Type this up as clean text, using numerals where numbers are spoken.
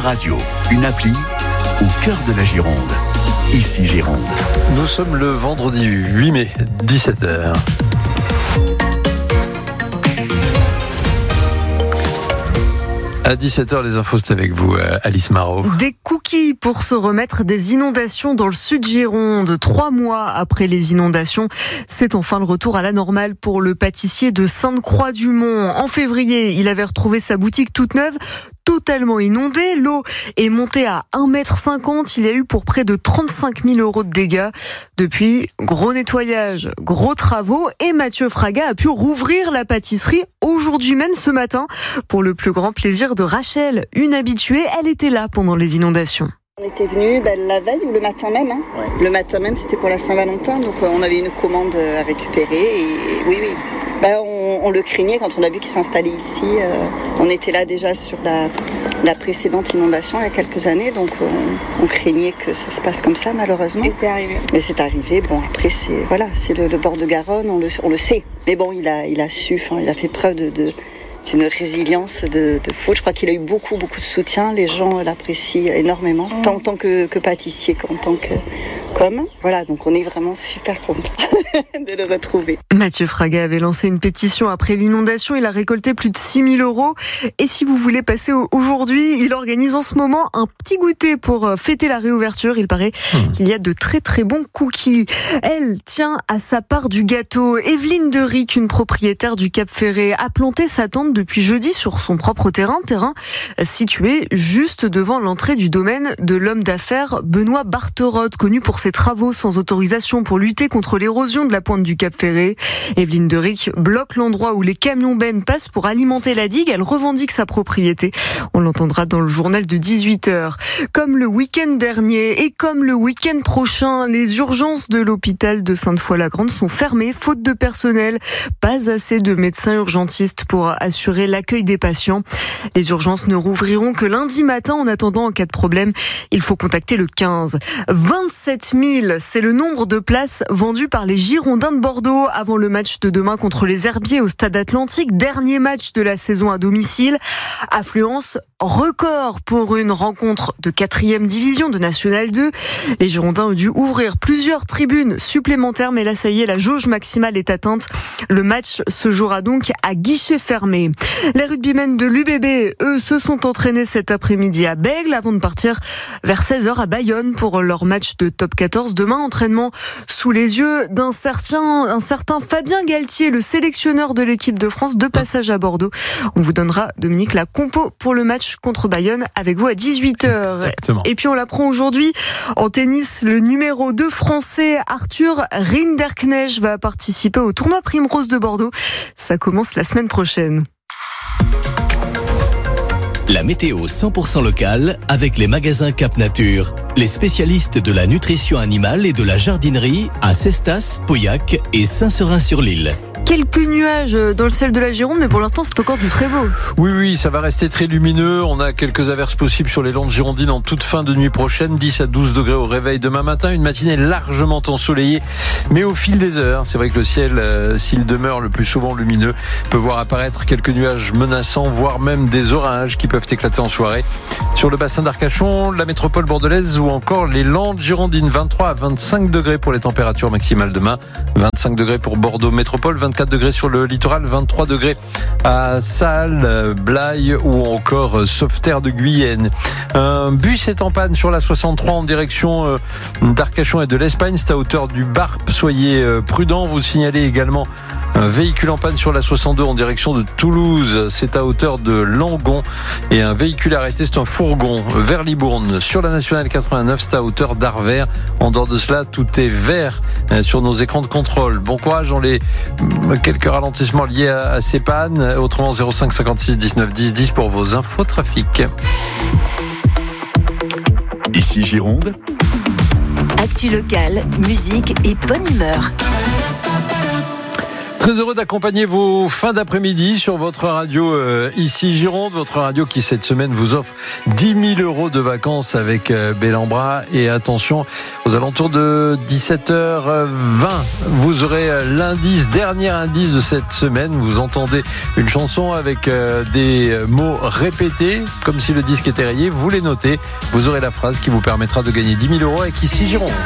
radio, une appli au cœur de la Gironde. Ici Gironde. Nous sommes le vendredi 8 mai, 17h. À 17h, les infos, c'est avec vous, Alice Marot. Des cookies pour se remettre des inondations dans le sud Gironde. 3 mois après les inondations, c'est enfin le retour à la normale pour le pâtissier de Sainte-Croix-du-Mont. En février, il avait retrouvé sa boutique toute neuve, totalement inondée. L'eau est montée à 1,50 m. Il y a eu pour près de 35 000 € de dégâts. Depuis, gros nettoyage, gros travaux, et Mathieu Fraga a pu rouvrir la pâtisserie aujourd'hui même, ce matin, pour le plus grand plaisir de Rachel, une habituée. Elle était là pendant les inondations. On était venus la veille ou le matin même. Ouais. Le matin même, c'était pour la Saint-Valentin, donc on avait une commande à récupérer. Et oui. On le craignait quand on a vu qu'il s'installait ici. On était là déjà sur la précédente inondation il y a quelques années, donc on craignait que ça se passe comme ça, malheureusement. Et c'est arrivé. Et c'est arrivé. Bon, après, c'est le bord de Garonne, on le sait. Mais bon, il a su, il a fait preuve d'une résilience de fou. Je crois qu'il a eu beaucoup de soutien. Les gens l'apprécient énormément, tant en tant que pâtissier qu'en tant que com. Voilà, donc on est vraiment super contents de le retrouver. Mathieu Fraga avait lancé une pétition après l'inondation. Il a récolté plus de 6 000 €. Et si vous voulez passer aujourd'hui, il organise en ce moment un petit goûter pour fêter la réouverture. Il paraît qu'il y a de très très bons cookies. Elle tient à sa part du gâteau. Evelyne de Ric, une propriétaire du Cap Ferré, a planté sa tente depuis jeudi sur son propre terrain situé juste devant l'entrée du domaine de l'homme d'affaires Benoît Barterotte, connu pour ses travaux sans autorisation pour lutter contre l'érosion de la pointe du Cap Ferré. Evelyne de Ric bloque l'endroit où les camions bennes passent pour alimenter la digue. Elle revendique sa propriété. On l'entendra dans le journal de 18h. Comme le week-end dernier et comme le week-end prochain, les urgences de l'hôpital de Sainte-Foy-la-Grande sont fermées, faute de personnel. Pas assez de médecins urgentistes pour assurer l'accueil des patients. Les urgences ne rouvriront que lundi matin. En attendant, en cas de problème, il faut contacter le 15. 27 000, c'est le nombre de places vendues par les Girondins de Bordeaux avant le match de demain contre les Herbiers au Stade Atlantique. Dernier match de la saison à domicile. Affluence record pour une rencontre de 4e division de National 2. Les Girondins ont dû ouvrir plusieurs tribunes supplémentaires, mais là, ça y est, la jauge maximale est atteinte. Le match se jouera donc à guichet fermé. Les rugbymen de l'UBB, eux, se sont entraînés cet après-midi à Bègles avant de partir vers 16h à Bayonne pour leur match de top 14. Demain, entraînement sous les yeux d'un certain Fabien Galtier, le sélectionneur de l'équipe de France, de passage à Bordeaux. On vous donnera, Dominique, la compo pour le match contre Bayonne avec vous à 18h. Exactement. Et puis on l'apprend aujourd'hui en tennis, le numéro 2 français Arthur Rinderknecht va participer au tournoi Primrose de Bordeaux. Ça commence la semaine prochaine. La météo 100% locale avec les magasins Cap Nature. Les spécialistes de la nutrition animale et de la jardinerie à Cestas, Pauillac et Saint-Seurin-sur-l'Île. Quelques nuages dans le ciel de la Gironde, mais pour l'instant, c'est encore du très beau. Oui, ça va rester très lumineux. On a quelques averses possibles sur les Landes girondines en toute fin de nuit prochaine. 10 à 12 degrés au réveil demain matin. Une matinée largement ensoleillée, mais au fil des heures, c'est vrai que le ciel, s'il demeure le plus souvent lumineux, peut voir apparaître quelques nuages menaçants, voire même des orages qui peuvent éclater en soirée. Sur le bassin d'Arcachon, la métropole bordelaise ou encore les Landes girondines, 23 à 25 degrés pour les températures maximales demain. 25 degrés pour Bordeaux métropole, 24 degrés sur le littoral, 23 degrés à Salles, Blaye ou encore Sauveterre de Guyenne. Un bus est en panne sur la 63 en direction d'Arcachon et de l'Espagne. C'est à hauteur du Barp. Soyez prudents. Vous signalez également un véhicule en panne sur la 62 en direction de Toulouse. C'est à hauteur de Langon. Et un véhicule arrêté, c'est un fourgon vers Libourne. Sur la nationale 89, c'est à hauteur d'Arvers. En dehors de cela, tout est vert sur nos écrans de contrôle. Bon courage dans les quelques ralentissements liés à ces pannes. Autrement, 05 56 19 10 10 pour vos infos trafic. Ici Gironde. Actu locale, musique et bonne humeur. Très heureux d'accompagner vos fins d'après-midi sur votre radio ici Gironde, votre radio qui cette semaine vous offre 10 000 euros de vacances avec Bellambra. Et attention, aux alentours de 17h20, vous aurez l'indice, dernier indice de cette semaine. Vous entendez une chanson avec des mots répétés, comme si le disque était rayé. Vous les notez, vous aurez la phrase qui vous permettra de gagner 10 000 euros avec ici Gironde.